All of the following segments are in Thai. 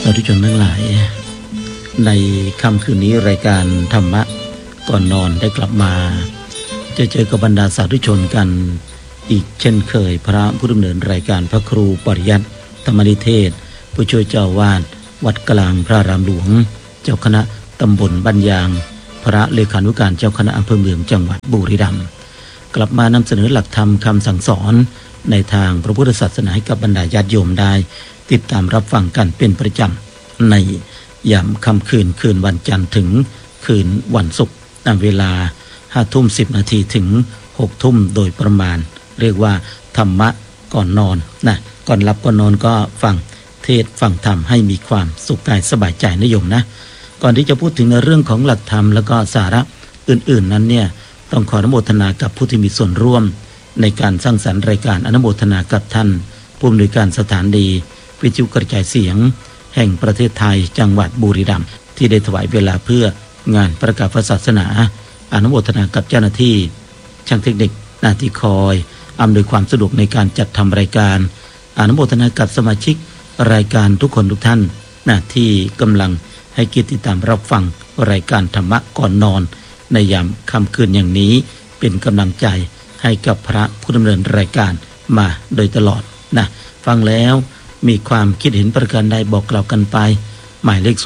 าธุชนทั้งหลายในค่ำคืนนี้รายการธรรมะก่อนนอนได้กลับมาจะเจอกับบรรดาสาธุชนกันอีกเช่นเคยพระผู้ดำเนินรายการพระครูปริยัติธรรมนิเทศผู้ช่วยเจ้าวาดวัดกลางพระรามหลวงเจ้าคณะตำบลบ้านยางพระเลขานุการเจ้าคณะอำเภอเมืองจังหวัดบุรีรัมย์กลับมานำเสนอหลักธรรมคำสั่งสอนในทางพระพุทธศาสนาให้กับบรรดาญาติโยมได้ติดตามรับฟังกันเป็นประจำในยามค่ำคืนวันจันทร์ถึงคืนวันศุกร์ตามเวลา 5:10 นาทีถึง 6 ทุ่มโดยประมาณเรียกว่าธรรมะก่อนนอนนะก่อนหลับก่อนนอนก็ฟังเทศฟังธรรมให้มีความสุขกายสบายใจนะโยมนะก่อนที่จะพูดถึงในเรื่องของหลักธรรมแล้วก็สาระอื่นๆนั้นเนี่ยต้องขออนุโมทนากับผู้ที่มีส่วนร่วมในการสร้างสรรค์รายการอนุโมทนากับท่านผู้อำนวยการสถานีวิทยุกระจายเสียงแห่งประเทศไทยจังหวัดบุรีรัมย์ที่ได้ถวายเวลาเพื่องานประกาศศาสนาอนุโมทนากับเจ้าหน้าที่ช่างเทคนิคหน้าที่คอยอำนวยความสะดวกในการจัดทำรายการอนุโมทนากับสมาชิกรายการทุกคนทุกท่านที่กำลังให้เกียรติติดตามรับฟังรายการธรรมะก่อนนอนในยามค่ำคืนอย่างนี้เป็นกำลังใจให้กับพระผู้ดำเนินรายการมาโดยตลอดนะฟังแล้วมีความคิดเห็นประการใดบอกกล่าวกันไปหมายเลข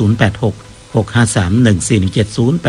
086-653-1417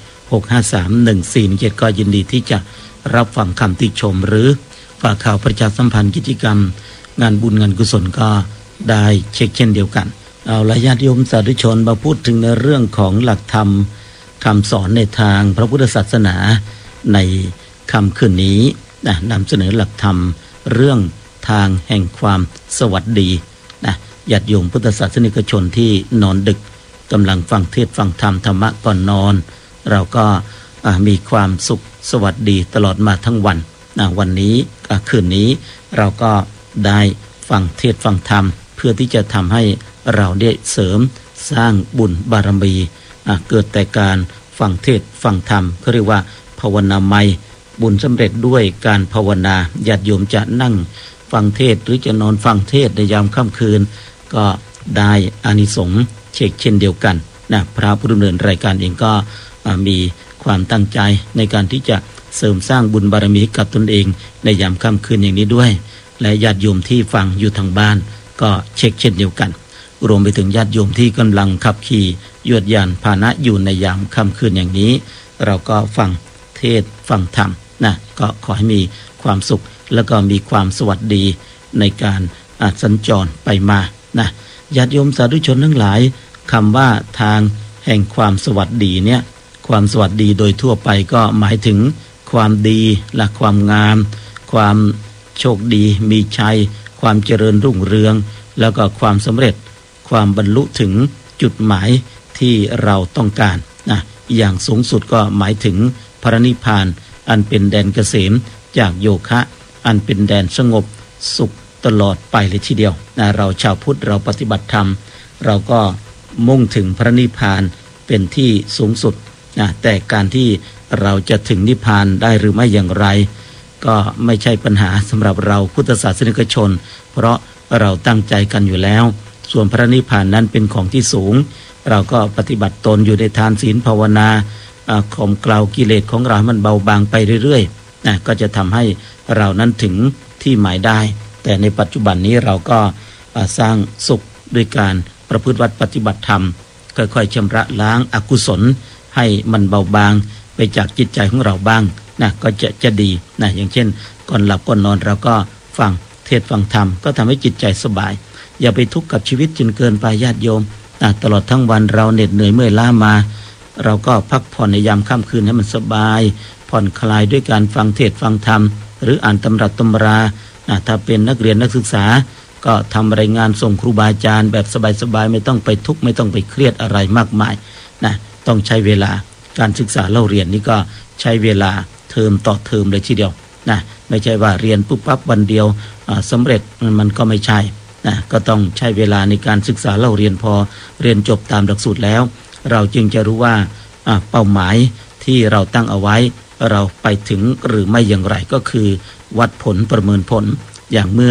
086-653-1417 ก็ยินดีที่จะรับฟังคำติชมหรือฝากข่าวประชาสัมพันธ์กิจกรรมงานบุญงานกุศลก็ได้เช็คเช่นเดียวกันเอาละญาติโยมสาธุชนมาพูดถึงในเรื่องของหลักธรรมคำสอนในทางพระพุทธศาสนาในค่ำคืนนี้นำเสนอหลักธรรมเรื่องทางแห่งความสวัสดีญาติโยมพุทธศาสนิกชนที่นอนดึกกำลังฟังเทศน์ฟังธรรมธรรมะก่อนนอนเราก็มีความสุขสวัสดีตลอดมาทั้งวันวันนี้คืนนี้เราก็ได้ฟังเทศน์ฟังธรรมเพื่อที่จะทำให้เราได้เสริมสร้างบุญบารมีเกิดแต่การฟังเทศน์ฟังธรรมเขาเรียกว่าภาวนาไมยบุญสำเร็จด้วยการภาวนาญาติโยมจะนั่งฟังเทศน์หรือจะนอนฟังเทศน์ในยามค่ำคืนก็ได้อานิสงส์เช่นเดียวกันพระผู้ดำเนินรายการเองก็มีความตั้งใจในการที่จะเสริมสร้างบุญบารมีกับตนเองในยามค่ำคืนอย่างนี้ด้วยและญาติโยมที่ฟังอยู่ทางบ้านก็เช่นเดียวกันรวมไปถึงญาติโยมที่กำลังขับขี่ยวดยานพาหนะอยู่ในยามค่ำคืนอย่างนี้เราก็ฟังเทศฟังธรรมก็ขอให้มีความสุขแล้วก็มีความสวัสดีในการสัญจรไปมาญาติโยมสาธุชนทั้งหลายคำว่าทางแห่งความสวัสดีเนี่ยความสวัสดีโดยทั่วไปก็หมายถึงความดีและความงามความโชคดีมีชัยความเจริญรุ่งเรืองแล้วก็ความสำเร็จความบรรลุถึงจุดหมายที่เราต้องการอย่างสูงสุดก็หมายถึงพระนิพพานอันเป็นแดนเกษมจากโยคะอันเป็นแดนสงบสุขตลอดไปเลยทีเดียวเราชาวพุทธเราปฏิบัติธรรมเราก็มุ่งถึงพระนิพพานเป็นที่สูงสุดแต่การที่เราจะถึงนิพพานได้หรือไม่อย่างไรก็ไม่ใช่ปัญหาสำหรับเราพุทธศาสนิกชนเพราะเราตั้งใจกันอยู่แล้วส่วนพระนิพพานนั้นเป็นของที่สูงเราก็ปฏิบัติตนอยู่ในทานศีลภาวนาข่มเกลากิเลสของเรามันเบาบางไปเรื่อยๆก็จะทำให้เรานั้นถึงที่หมายได้แต่ในปัจจุบันนี้เราก็สร้างสุขด้วยการประพฤติวัดปฏิบัติธรรมค่อยๆชำระล้างอกุศลให้มันเบาบางไปจากจิตใจของเราบ้างก็จะดีอย่างเช่นก่อนหลับก่อนนอนเราก็ฟังเทศฟังธรรมก็ทำให้จิตใจสบายอย่าไปทุกข์กับชีวิตจนเกินไปญาติโยมตลอดทั้งวันเราเหน็ดเหนื่อยเมื่อยล้ามาเราก็พักผ่อนในยามค่ำคืนให้มันสบายผ่อนคลายด้วยการฟังเทศฟังธรรมหรืออ่านตำรับตำราถ้าเป็นนักเรียนนักศึกษาก็ทำรายงานส่งครูบาอาจารย์แบบสบายๆไม่ต้องไปทุกข์ไม่ต้องไปเครียดอะไรมากมายต้องใช้เวลาการศึกษาเล่าเรียนนี่ก็ใช้เวลาเทอมต่อเทอมเลยทีเดียวไม่ใช่ว่าเรียนปุ๊บปั๊บวันเดียวสำเร็จมันก็ไม่ใช่ก็ต้องใช้เวลาในการศึกษาเล่าเรียนพอเรียนจบตามหลักสูตรแล้วเราจึงจะรู้ว่าเป้าหมายที่เราตั้งเอาไว้เราไปถึงหรือไม่อย่างไรก็คือวัดผลประเมินผลอย่างเมื่อ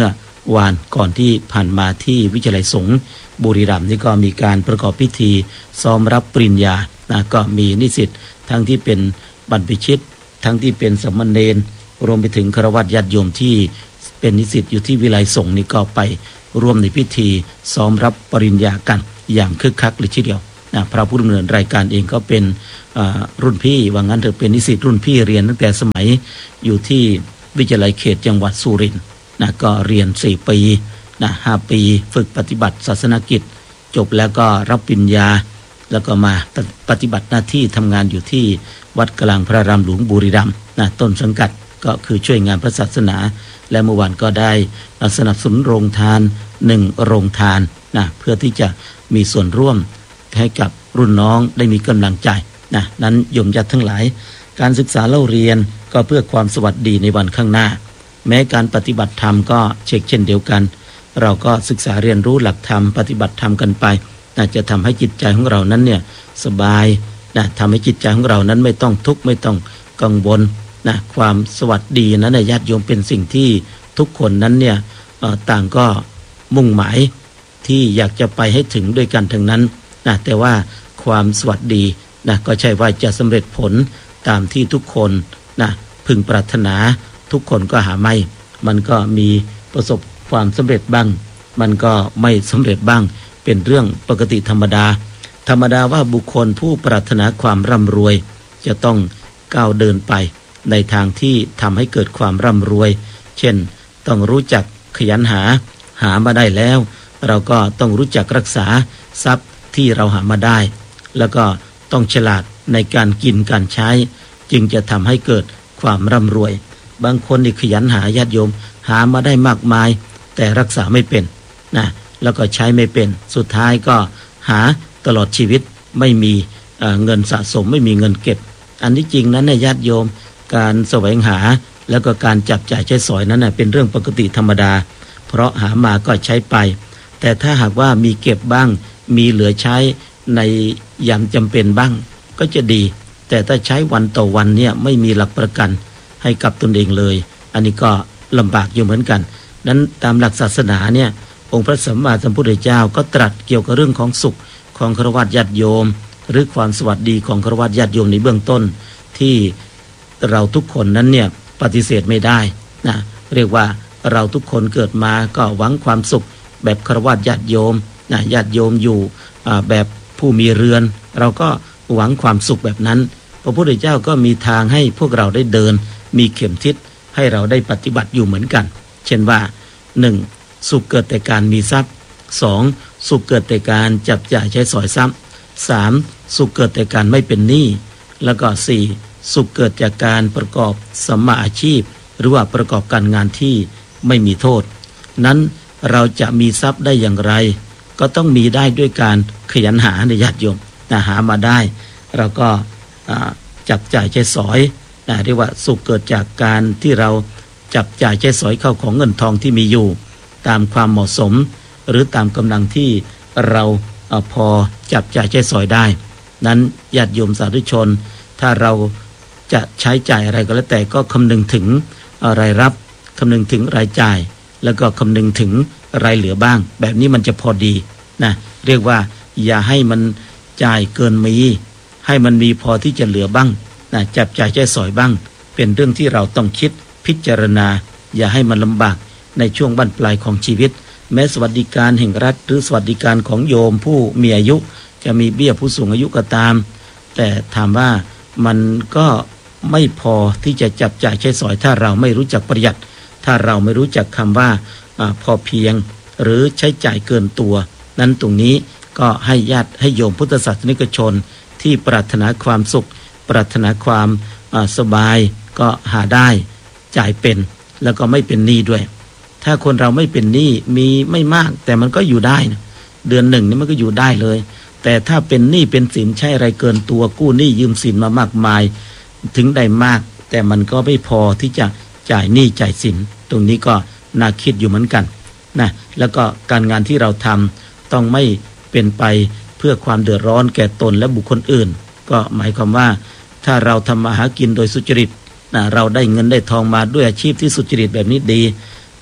วานก่อนที่ผ่านมาที่วิทยาลัยสงฆ์บุรีรัมย์นี่ก็มีการประกอบพิธีซ้อมรับปริญญาก็มีนิสิตทั้งที่เป็นบรรพชิตทั้งที่เป็นสามเณรรวมไปถึงฆราวาสญาติโยมที่เป็นนิสิตอยู่ที่วิทยาลัยสงฆ์นี่ก็ไปร่วมในพิธีซ้อมรับปริญญากันอย่างคึกคักเลยทีเดียวพระผู้ดำเนินรายการเองก็เป็นรุ่นพี่ว่างั้นเถอะเป็นนิสิตรุ่นพี่เรียนตั้งแต่สมัยอยู่ที่วิทยาลัยเขตจังหวัดสุรินทร์ก็เรียน4 ปี5 ปีฝึกปฏิบัติศาสนกิจจบแล้วก็รับปริญญาแล้วก็มาปฏิบัติหน้าที่ทำงานอยู่ที่วัดกลางพระรามหลวงบุรีรัมย์ต้นสังกัดก็คือช่วยงานพระศาสนาและเมื่อวานก็ได้สนับสนุนโรงทาน1 โรงทานเพื่อที่จะมีส่วนร่วมให้กับรุ่นน้องได้มีกำลังใจนั้นโยมญาติทั้งหลายการศึกษาเล่าเรียนก็เพื่อความสวัสดีในวันข้างหน้าแม้การปฏิบัติธรรมก็เช่นเดียวกันเราก็ศึกษาเรียนรู้หลักธรรมปฏิบัติธรรมกันไปจะทำให้จิตใจของเรานั้นเนี่ยสบายทำให้จิตใจของเรานั้นไม่ต้องทุกข์ไม่ต้องกังวลความสวัสดีนั้นญาติโยมเป็นสิ่งที่ทุกคนนั้นเนี่ยต่างก็มุ่งหมายที่อยากจะไปให้ถึงด้วยกันทั้งนั้นแต่ว่าความสวัสดีก็ใช่ว่าจะสำเร็จผลตามที่ทุกคนพึงปรารถนาทุกคนก็หาไม่มันก็มีประสบความสำเร็จบ้างมันก็ไม่สำเร็จบ้างเป็นเรื่องปกติธรรมดาว่าบุคคลผู้ปรารถนาความร่ำรวยจะต้องก้าวเดินไปในทางที่ทำให้เกิดความร่ำรวยเช่นต้องรู้จักขยันหามาได้แล้วเราก็ต้องรู้จักรักษาทรัพย์ที่เราหามาได้แล้วก็ต้องฉลาดในการกินการใช้จึงจะทำให้เกิดความร่ำรวยบางคนนี่ขยันหาญาติโยมหามาได้มากมายแต่รักษาไม่เป็นแล้วก็ใช้ไม่เป็นสุดท้ายก็หาตลอดชีวิตไม่มีเงินสะสมไม่มีเงินเก็บอันที่จริงนั้นญาติโยมการแสวงหาแล้วก็การจับจ่ายใช้สอยนั้นเป็นเรื่องปกติธรรมดาเพราะหามาก็ใช้ไปแต่ถ้าหากว่ามีเก็บบ้างมีเหลือใช้ในยามจำเป็นบ้างก็จะดีแต่ถ้าใช้วันต่อวันเนี่ยไม่มีหลักประกันให้กับตนเองเลยอันนี้ก็ลำบากอยู่เหมือนกันนั้นตามหลักศาสนาเนี่ยองค์พระสัมมาสัมพุทธเจ้าก็ตรัสเกี่ยวกับเรื่องของสุขของฆราวาสญาติโยมหรือความสวัสดีของฆราวาสญาติโยมในเบื้องต้นที่เราทุกคนนั้นเนี่ยปฏิเสธไม่ได้เรียกว่าเราทุกคนเกิดมาก็หวังความสุขแบบฆราวาสญาติโยมญาติโยมอยู่แบบผู้มีเรือนเราก็หวังความสุขแบบนั้นพระพุทธเจ้าก็มีทางให้พวกเราได้เดินมีเข็มทิศให้เราได้ปฏิบัติอยู่เหมือนกันเช่นว่า 1. สุขเกิดแต่การมีทรัพย์ 2. สุขเกิดแต่การจับจ่ายใช้สอยทรัพย์ 3. สุขเกิดแต่การไม่เป็นหนี้แล้วก็ 4. สุขเกิดจากการประกอบสัมมาอาชีพหรือว่าประกอบการงานที่ไม่มีโทษนั้นเราจะมีทรัพย์ได้อย่างไรก็ต้องมีได้ด้วยการขยันหาในญาติโยมหามาได้เราก็จับจ่ายใช้สอยเรียกว่าสุขเกิดจากการที่เราจับจ่ายใช้สอยเข้าของเงินทองที่มีอยู่ตามความเหมาะสมหรือตามกำลังที่เราพอจับจ่ายใช้สอยได้นั้นญาติโยมสาธุชนถ้าเราจะใช้จ่ายอะไรก็แล้วแต่ก็คำนึงถึงรายรับคำนึงถึงรายจ่ายแล้วก็คำนึงถึงรายเหลือบ้างแบบนี้มันจะพอดีเรียกว่าอย่าให้มันจ่ายเกินมีให้มันมีพอที่จะเหลือบ้างจับจ่ายใช้สอยบ้างเป็นเรื่องที่เราต้องคิดพิจารณาอย่าให้มันลำบากในช่วงบั้นปลายของชีวิตแม้สวัสดิการแห่งรัฐหรือสวัสดิการของโยมผู้มีอายุจะมีเบี้ยผู้สูงอายุก็ตามแต่ถามว่ามันก็ไม่พอที่จะจับจ่ายใช้สอยถ้าเราไม่รู้จักประหยัดถ้าเราไม่รู้จักคำว่าพอเพียงหรือใช้จ่ายเกินตัวนั้นตรงนี้ก็ให้ญาติให้โยมพุทธศาสนิกชนที่ปรารถนาความสุขปรารถนาความสบายก็หาได้จ่ายเป็นแล้วก็ไม่เป็นหนี้ด้วยถ้าคนเราไม่เป็นหนี้มีไม่มากแต่มันก็อยู่ได้นะเดือนหนึ่งนี่มันก็อยู่ได้เลยแต่ถ้าเป็นหนี้เป็นสินใช้อะไรเกินตัวกู้หนี้ยืมสินมามากมายถึงได้มากแต่มันก็ไม่พอที่จะจ่ายหนี้จ่ายสินตรงนี้ก็น่าคิดอยู่เหมือนกันแล้วก็การงานที่เราทำต้องไม่เป็นไปเพื่อความเดือดร้อนแก่ตนและบุคคลอื่นก็หมายความว่าถ้าเราทำมาหากินโดยสุจริตเราได้เงินได้ทองมาด้วยอาชีพที่สุจริตแบบนี้ดี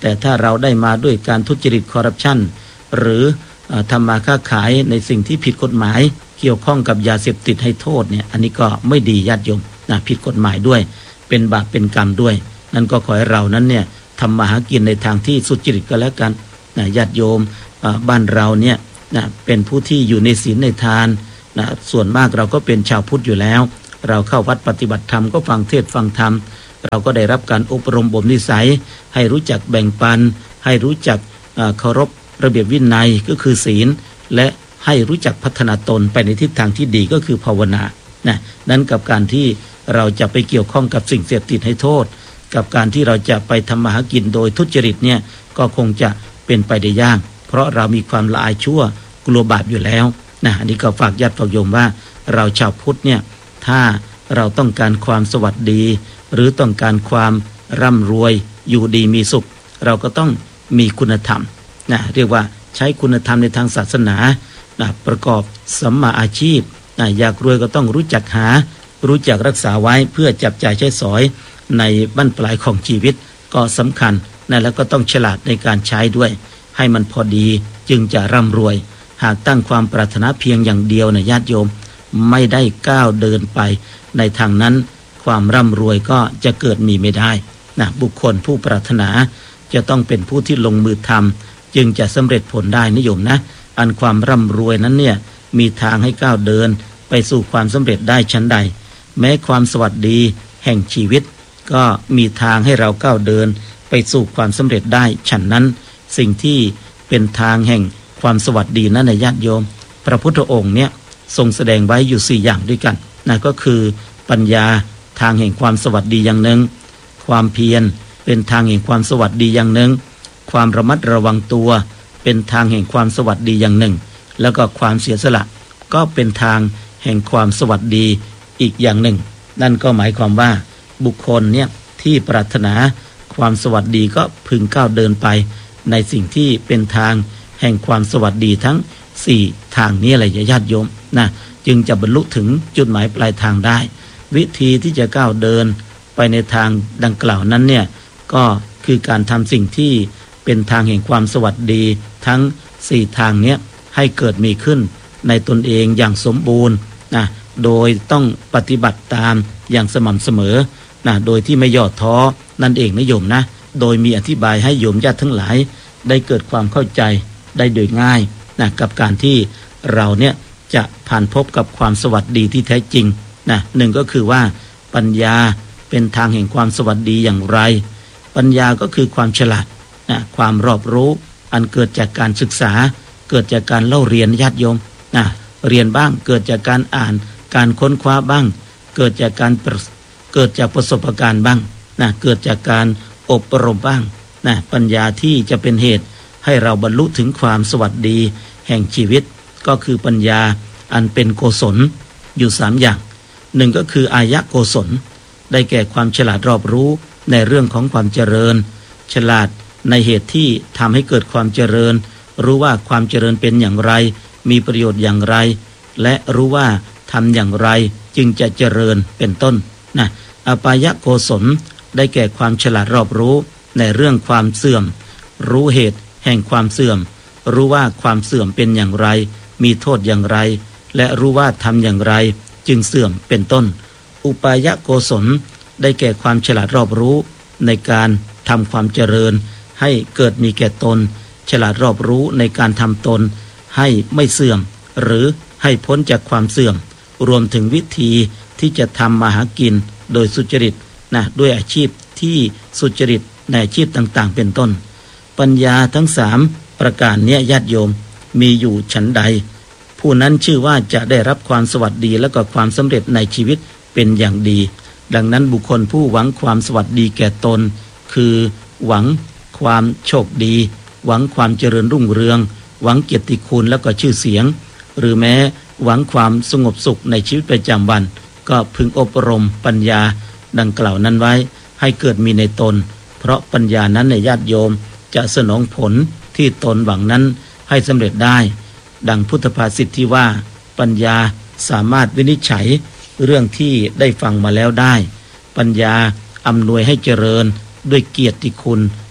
แต่ถ้าเราได้มาด้วยการทุจริตคอร์รัปชันหรือทำมาค้าขายในสิ่งที่ผิดกฎหมายเกี่ยวข้องกับยาเสพติดให้โทษเนี่ยอันนี้ก็ไม่ดีญาติโยมนะผิดกฎหมายด้วยเป็นบาปเป็นกรรมด้วยนั่นก็ขอให้เรานั้นเนี่ยทำมาหากินในทางที่สุจริตก็แล้วกันนะญาติโยมบ้านเราเนี่ยนะเป็นผู้ที่อยู่ในศีลในทานนะส่วนมากเราก็เป็นชาวพุทธอยู่แล้วเราเข้าวัดปฏิบัติธรรมก็ฟังเทศน์ฟังธรรมเราก็ได้รับการอบรมบ่มนิสัยให้รู้จักแบ่งปันให้รู้จักเคารพระเบียบวินัยก็คือศีลและให้รู้จักพัฒนาตนไปในทิศทางที่ดีก็คือภาวนานะนั้นกับการที่เราจะไปเกี่ยวข้องกับสิ่งเสพติดให้โทษกับการที่เราจะไปทำมาหากินโดยทุจริตเนี่ยก็คงจะเป็นไปได้ยากเพราะเรามีความละอายชั่วกลัวบาปอยู่แล้วนะอันนี้ก็ฝากญาติฝากโยมว่าเราชาวพุทธเนี่ยถ้าเราต้องการความสวัสดีหรือต้องการความร่ำรวยอยู่ดีมีสุขเราก็ต้องมีคุณธรรมนะเรียกว่าใช้คุณธรรมในทางศาสนานะประกอบสัมมาอาชีพนะอยากรวยก็ต้องรู้จักหารู้จักรักษาไว้เพื่อจับจ่ายใช้สอยในบั้นปลายของชีวิตก็สำคัญนะแล้วก็ต้องฉลาดในการใช้ด้วยให้มันพอดีจึงจะร่ำรวยหากตั้งความปรารถนาเพียงอย่างเดียวนะญาติโยมไม่ได้ก้าวเดินไปในทางนั้นความร่ำรวยก็จะเกิดมีไม่ได้นะบุคคลผู้ปรารถนาจะต้องเป็นผู้ที่ลงมือทำจึงจะสำเร็จผลได้นิยมนะอันความร่ำรวยนั้นเนี่ยมีทางให้ก้าวเดินไปสู่ความสำเร็จได้ชั้นใดแม้ความสวัสดีแห่งชีวิตก็มีทางให้เราก้าวเดินไปสู่ความสำเร็จได้ฉันนั้นสิ่งที่เป็นทางแห่งความสวัสดีนั้นในญาติโยมพระพุทธองค์เนี่ยทรงแสดงไว้อยู่4อย่างด้วยกันนั่นก็คือปัญญาทางแห่งความสวัสดีอย่างหนึ่งความเพียรเป็นทางแห่งความสวัสดีอย่างหนึ่งความระมัดระวังตัวเป็นทางแห่งความสวัสดีอย่างหนึ่งแล้วก็ความเสียสละก็เป็นทางแห่งความสวัสดีอีกอย่างหนึ่งนั่นก็หมายความว่าบุคคลเนี่ยที่ปรารถนาความสวัสดีก็พึงก้าวเดินไปในสิ่งที่เป็นทางแห่งความสวัสดีทั้ง4ทางนี้อะไรญาติโยมนะจึงจะบรรลุถึงจุดหมายปลายทางได้วิธีที่จะก้าวเดินไปในทางดังกล่าวนั้นเนี่ยก็คือการทำสิ่งที่เป็นทางแห่งความสวัสดีทั้ง4ทางนี้ให้เกิดมีขึ้นในตนเองอย่างสมบูรณ์นะโดยต้องปฏิบัติตามอย่างสม่ำเสมอนะโดยที่ไม่ย่อท้อนั่นเองนะโยมนะโดยมีอธิบายให้โยมญาติทั้งหลายได้เกิดความเข้าใจได้โดยง่ายนะกับการที่เราเนี่ยจะผ่านพบกับความสวัสดีที่แท้จริงนะหนึ่งก็คือว่าปัญญาเป็นทางแห่งความสวัสดีอย่างไรปัญญาก็คือความฉลาดนะความรอบรู้อันเกิดจากการศึกษาเกิดจากการเล่าเรียนญาติโยมนะเรียนบ้างเกิดจากการอ่านการค้นคว้าบ้างเกิดจากประสบการณ์บ้างนะเกิดจากการอบรมบ้างนะปัญญาที่จะเป็นเหตุให้เราบรรลุถึงความสวัสดีแห่งชีวิตก็คือปัญญาอันเป็นโกศลอยู่3อย่างหนึ่งก็คืออายะโกศลได้แก่ความฉลาดรอบรู้ในเรื่องของความเจริญฉลาดในเหตุที่ทำให้เกิดความเจริญรู้ว่าความเจริญเป็นอย่างไรมีประโยชน์อย่างไรและรู้ว่าทำอย่างไรจึงจะเจริญเป็นต้นนะอปายะโกศลได้แก่ความฉลาดรอบรู้ในเรื่องความเสื่อมรู้เหตุแห่งความเสื่อมรู้ว่าความเสื่อมเป็นอย่างไรมีโทษอย่างไรและรู้ว่าทำอย่างไรจึงเสื่อมเป็นต้นอุปายะโกศลได้แก่ความฉลาดรอบรู้ในการทำความเจริญให้เกิดมีแก่ตนฉลาดรอบรู้ในการทำตนให้ไม่เสื่อมหรือให้พ้นจากความเสื่อมรวมถึงวิธีที่จะทำมาหากินโดยสุจริตนะด้วยอาชีพที่สุจริตในอาชีพต่างๆเป็นต้นปัญญาทั้ง3ประการนี้ญาติโยมมีอยู่ฉันใดผู้นั้นชื่อว่าจะได้รับความสวัสดีและก็ความสำเร็จในชีวิตเป็นอย่างดีดังนั้นบุคคลผู้หวังความสวัสดีแก่ตนคือหวังความโชคดีหวังความเจริญรุ่งเรืองหวังเกียรติคุณและก็ชื่อเสียงหรือแม้หวังความสงบสุขในชีวิตประจำวันก็พึงอบรมปัญญาดังกล่าวนั้นไว้ให้เกิดมีในตนเพราะปัญญานั้นในญาติโยมจะสนองผลที่ตนหวังนั้นให้สำเร็จได้ดังพุทธภาษิตที่ว่าปัญญาสามารถวินิจฉัยเรื่องที่ได้ฟังมาแล้วได้ปัญญาอำนวยให้เจริญด้วยเกียรติคุณ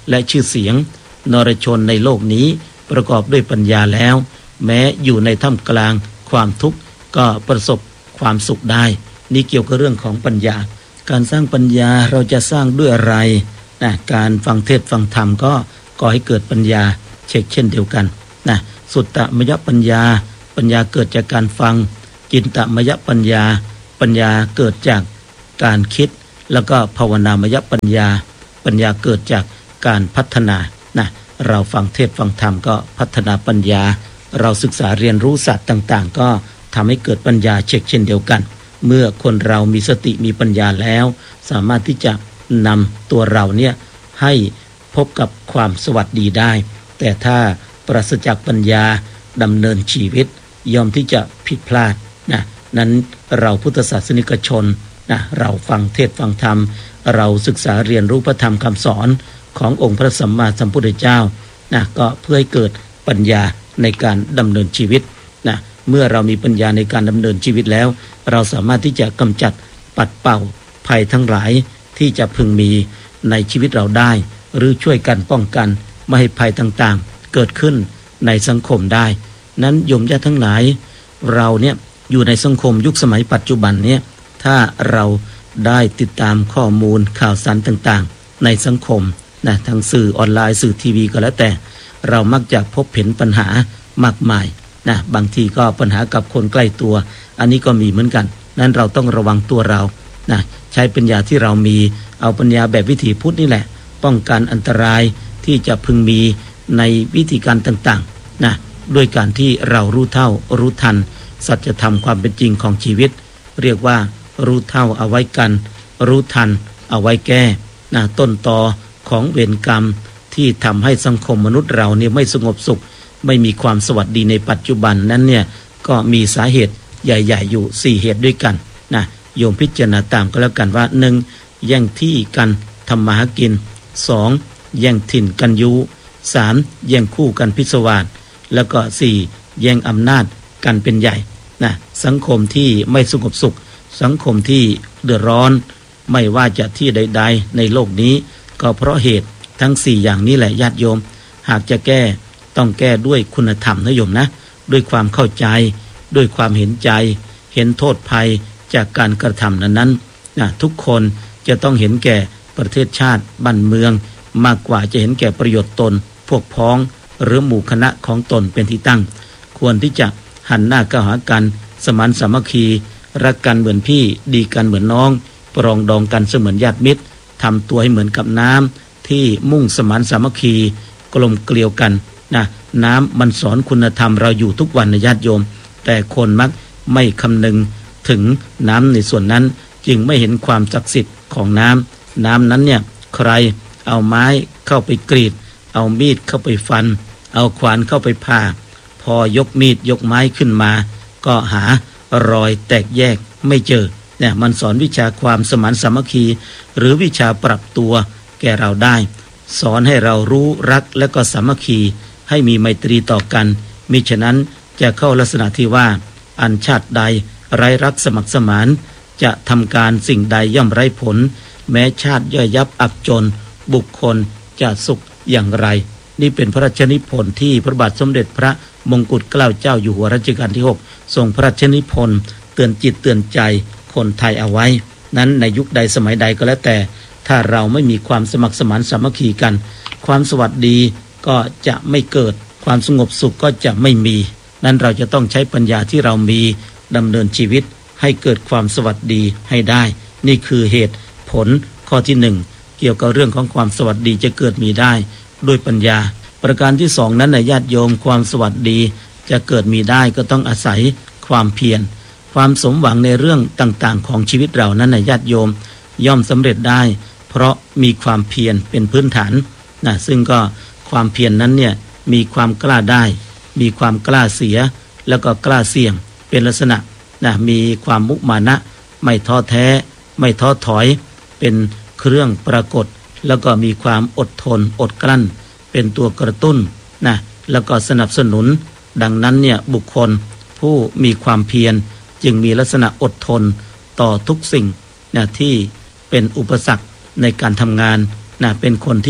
และชื่อเสียงนรชนในโลกนี้ประกอบด้วยปัญญาแล้วแม้อยู่ในท่ามกลางความทุกข์ก็ประสบความสุขได้นี่เกี่ยวกับเรื่องของปัญญาการสร้างปัญญาเราจะสร้างด้วยอะไรนะการฟังเทศน์ฟังธรรมก็ก่อให้เกิดปัญญาเช่นเดียวกันนะสุตตมยปัญญาปัญญาเกิดจากการฟังจินตมยปัญญาปัญญาเกิดจากการคิดแล้วก็ภาวนามยปัญญาปัญญาเกิดจากการพัฒนานะเราฟังเทศน์ฟังธรรมก็พัฒนาปัญญาเราศึกษาเรียนรู้ศาสตร์ต่างๆก็ทำให้เกิดปัญญาเช่นเดียวกันเมื่อคนเรามีสติมีปัญญาแล้วสามารถที่จะนำตัวเราเนี่ยให้พบกับความสวัสดีได้แต่ถ้าปราศจากปัญญาดำเนินชีวิตย่อมที่จะผิดพลาดนะนั้นเราพุทธศาสนิกชนนะเราฟังเทศน์ฟังธรรมเราศึกษาเรียนรู้พระธรรมคำสอนขององค์พระสัมมาสัมพุทธเจ้านะก็เพื่อให้เกิดปัญญาในการดำเนินชีวิตนะเมื่อเรามีปัญญาในการดำเนินชีวิตแล้วเราสามารถที่จะกำจัดปัดเป่าภัยทั้งหลายที่จะพึงมีในชีวิตเราได้หรือช่วยกันป้องกันไม่ให้ภัยต่างๆเกิดขึ้นในสังคมได้นั้นโยมญาติทั้งหลายเราเนี่ยอยู่ในสังคมยุคสมัยปัจจุบันเนี่ยถ้าเราได้ติดตามข้อมูลข่าวสารต่างๆในสังคมนะทางสื่อออนไลน์สื่อทีวีก็แล้วแต่เรามักจะพบเห็นปัญหามากมายนะบางทีก็ปัญหากับคนใกล้ตัวอันนี้ก็มีเหมือนกันนั้นเราต้องระวังตัวเรานะใช้ปัญญาที่เรามีเอาปัญญาแบบวิถีพุทธนี่แหละป้องกันอันตรายที่จะพึงมีในวิธีการต่างๆนะด้วยการที่เรารู้เท่ารู้ทันสัจธรรมความเป็นจริงของชีวิตเรียกว่ารู้เท่าเอาไว้กันรู้ทันเอาไว้แก้นะต้นตอของเวรกรรมที่ทำให้สังคมมนุษย์เราเนี่ยไม่สงบสุขไม่มีความสวัสดีในปัจจุบันนั้นเนี่ยก็มีสาเหตุใหญ่ๆอยู่4เหตุด้วยกันนะโยมพิจารณาตามก็แล้วกันว่า 1. แย่งที่กันทำมาหากิน 2. แย่งถิ่นกันอยู่ 3. แย่งคู่กันพิศวาสแล้วก็ 4. แย่งอำนาจกันเป็นใหญ่นะสังคมที่ไม่สงบสุขสังคมที่เดือดร้อนไม่ว่าจะที่ใดๆในโลกนี้ก็เพราะเหตุทั้ง4อย่างนี้แหละญาติโยมหากจะแก้ต้องแก้ด้วยคุณธรรมนะโยมนะด้วยความเข้าใจด้วยความเห็นใจเห็นโทษภัยจากการกระทำนั้นนะทุกคนจะต้องเห็นแก่ประเทศชาติบ้านเมืองมากกว่าจะเห็นแก่ประโยชน์ตนพวกพ้องหรือหมู่คณะของตนเป็นที่ตั้งควรที่จะหันหน้าเข้าหากันสมานสามัคคีรักกันเหมือนพี่ดีกันเหมือนน้องปรองดองกันเสมือนญาติมิตรทำตัวให้เหมือนกับน้ำที่มุ่งสมานสามัคคีกลมเกลียวกันนะน้ำมันสอนคุณธรรมเราอยู่ทุกวันนะญาติโยมแต่คนมักไม่คำนึงถึงน้ำในส่วนนั้นจึงไม่เห็นความศักดิ์สิทธิ์ของน้ำนั้นเนี่ยใครเอาไม้เข้าไปกรีดเอามีดเข้าไปฟันเอาขวานเข้าไปผ่าพอยกมีดยกไม้ขึ้นมาก็หารอยแตกแยกไม่เจอเนี่ยมันสอนวิชาความสมานสามัคคีหรือวิชาปรับตัวแก่เราได้สอนให้เรารู้รักและก็สามัคคีให้มีไมตรีต่อกันมิฉะนั้นจะเข้าลักษณะที่ว่าอันชาติใดไร้รักสมัครสมานจะทำการสิ่งใดย่อมไร้ผลแม้ชาติย่อยยับอับจนบุคคลจะสุขอย่างไรนี่เป็นพระราชนิพนธ์ที่พระบาทสมเด็จพระมงกุฎเกล้าเจ้าอยู่หัวรัชกาลที่6ทรงพระราชนิพนธ์เตือนจิตเตือนใจคนไทยเอาไว้นั้นในยุคใดสมัยใดก็แล้วแต่ถ้าเราไม่มีความสมัครสมานสามัคคีกันความสวัสดีก็จะไม่เกิดความสงบสุขก็จะไม่มีนั้นเราจะต้องใช้ปัญญาที่เรามีดำเนินชีวิตให้เกิดความสวัสดีให้ได้นี่คือเหตุผลข้อที่1เกี่ยวกับเรื่องของความสวัสดีจะเกิดมีได้ด้วยปัญญาประการที่2นั้นนะญาติโยมความสวัสดีจะเกิดมีได้ก็ต้องอาศัยความเพียรความสมหวังในเรื่องต่างๆของชีวิตเรานั้นนะญาติโยมย่อมสำเร็จได้เพราะมีความเพียรเป็นพื้นฐานนะซึ่งก็ความเพียรนั้นเนี่ยมีความกล้าได้มีความกล้าเสียแล้วก็กล้าเสี่ยงเป็นลักษณะนะมีความมุมานะไม่ท้อแท้ไม่ท้อถอยเป็นเครื่องปรากฏแล้วก็มีความอดทนอดกลั้นเป็นตัวกระตุ้นนะแล้วก็สนับสนุนดังนั้นเนี่ยบุคคลผู้มีความเพียรจึงมีลักษณะอดทนต่อทุกสิ่งนะที่เป็นอุปสรรคในการทำงานนะเป็นคนที่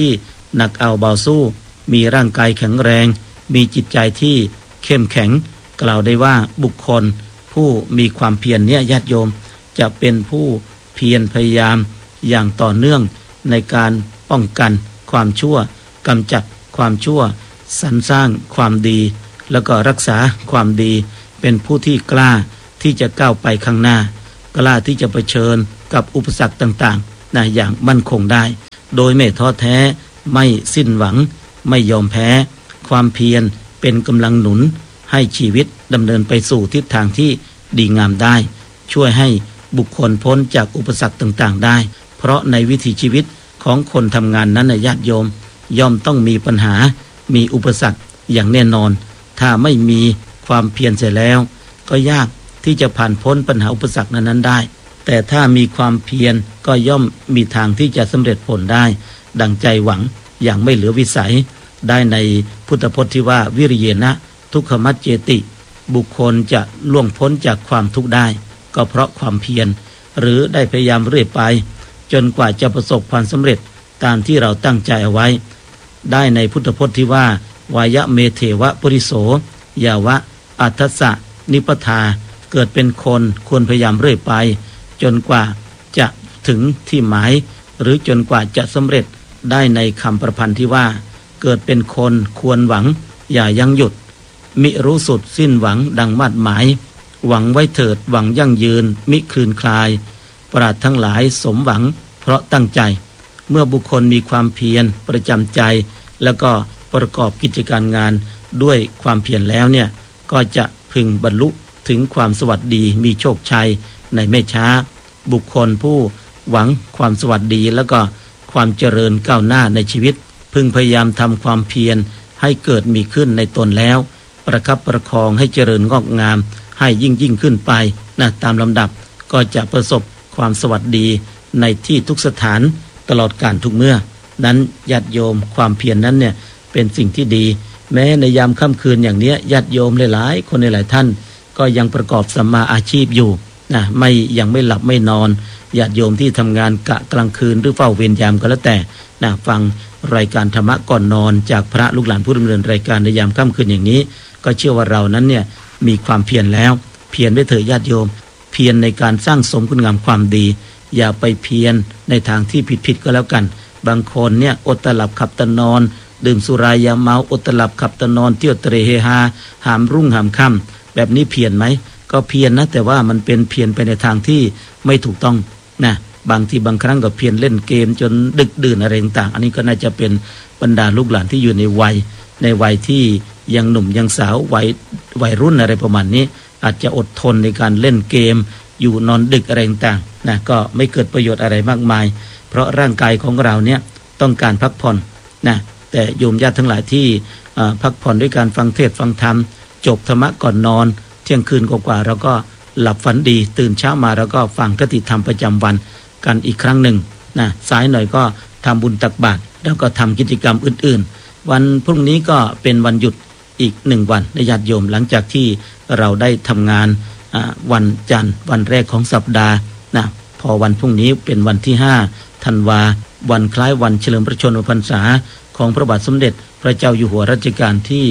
หนักเอาเบาสู้มีร่างกายแข็งแรงมีจิตใจที่เข้มแข็งกล่าวได้ว่าบุคคลผู้มีความเพียรเนี่ยญาติโยมจะเป็นผู้เพียรพยายามอย่างต่อเนื่องในการป้องกันความชั่วกำจัดความชั่วสรรสร้างความดีแล้วก็รักษาความดีเป็นผู้ที่กล้าที่จะก้าวไปข้างหน้ากล้าที่จะเผชิญกับอุปสรรคต่างๆอย่างมั่นคงได้โดยไม่ท้อแท้ไม่สิ้นหวังไม่ยอมแพ้ความเพียรเป็นกำลังหนุนให้ชีวิตดำเนินไปสู่ทิศทางที่ดีงามได้ช่วยให้บุคคลพ้นจากอุปสรรคต่างๆได้เพราะในวิถีชีวิตของคนทำงานนั้นญาติโยมย่อมต้องมีปัญหามีอุปสรรคอย่างแน่นอนถ้าไม่มีความเพียรเสียแล้วก็ยากที่จะผ่านพ้นปัญหาอุปสรรคนั้นได้แต่ถ้ามีความเพียรก็ย่อมมีทางที่จะสำเร็จผลได้ดังใจหวังอย่างไม่เหลือวิสัยได้ในพุทธพจน์ที่ว่าวิริเยนะทุกขมัจเจติบุคคลจะล่วงพ้นจากความทุกข์ได้ก็เพราะความเพียรหรือได้พยายามเรื่อยไปจนกว่าจะประสบความสำเร็จตามที่เราตั้งใจเอาไว้ได้ในพุทธพจน์ที่ว่าวายะเมเทวะปริโสยาวะอัตถสะนิปทาเกิดเป็นคนควรพยายามเรื่อยไปจนกว่าจะถึงที่หมายหรือจนกว่าจะสำเร็จได้ในคำประพันธ์ที่ว่าเกิดเป็นคนควรหวังอย่ายั้งหยุดมิรู้สุดสิ้นหวังดังมาดหมายหวังไว้เถิดหวังยั่งยืนมิคลืนคลายปราดทั้งหลายสมหวังเพราะตั้งใจเมื่อบุคคลมีความเพียรประจำใจแล้วก็ประกอบกิจการงานด้วยความเพียรแล้วเนี่ยก็จะพึงบรรลุถึงความสวัสดีมีโชคชัยในไม่ช้าบุคคลผู้หวังความสวัสดีแล้วก็ความเจริญก้าวหน้าในชีวิตพึงพยายามทำความเพียรให้เกิดมีขึ้นในตนแล้วประคับประคองให้เจริญงอกงามให้ยิ่งขึ้นไปตามลำดับก็จะประสบความสวัสดีในที่ทุกสถานตลอดกาลทุกเมื่อนั้นญาติโยมความเพียรนั้นเนี่ยเป็นสิ่งที่ดีแม้ในยามค่ำคืนอย่างนี้ญาติโยมหลายๆคนหลายท่านก็ยังประกอบสัมมาอาชีพอยู่ยังไม่หลับไม่นอนญาติโยมที่ทำงานกะกลางคืนหรือเฝ้าเวรยามก็แล้วแต่ฟังรายการธรรมะก่อนนอนจากพระลูกหลานผู้ดำเนินรายการในยามค่ำคืนอย่างนี้ก็เชื่อว่าเรานั้นเนี่ยมีความเพียรแล้วเพียรไว้เถิดญาติโยมเพียรในการสร้างสมคุณงามความดีอย่าไปเพียรในทางที่ผิดก็แล้วกันบางคนเนี่ยอดตะหลับขับตะนอนดื่มสุรายาเมาอดตะหลับขับตะนอนเที่ยวเตร่เฮฮาหามรุ่งหามค่ำแบบนี้เพียรไหมก็เพียรนะแต่ว่ามันเป็นเพียรไปในทางที่ไม่ถูกต้องบางทีบางครั้งก็เพียรเล่นเกมจนดึกดื่นอะไรต่างๆอันนี้ก็น่าจะเป็นบรรดาลูกหลานที่อยู่ในวัยที่ยังหนุ่มยังสาววัยรุ่นอะไรประมาณนี้อาจจะอดทนในการเล่นเกมอยู่นอนดึกอะไรต่างๆก็ไม่เกิดประโยชน์อะไรมากมายเพราะร่างกายของเราเนี่ยต้องการพักผ่อนแต่โยมญาติทั้งหลายที่พักผ่อนด้วยการฟังเทศน์ฟังธรรมจบธรรมะก่อนนอนเที่ยงคืนกว่าเราก็หลับฝันดีตื่นเช้ามาแล้วก็ฟังคติธรรมประจำวันกันอีกครั้งหนึ่งสายหน่อยก็ทำบุญตักบาตรแล้วก็ทำกิจกรรมอื่นๆวันพรุ่งนี้ก็เป็นวันหยุดอีก1วันในญาติโยมหลังจากที่เราได้ทำงานวันจันทร์วันแรกของสัปดาห์พอวันพรุ่งนี้เป็นวันที่5ธันวาวันคล้ายวันเฉลิมพระชนมพรรษาของพระบาทสมเด็จพระเจ้าอยู่หัวรัชกาลที่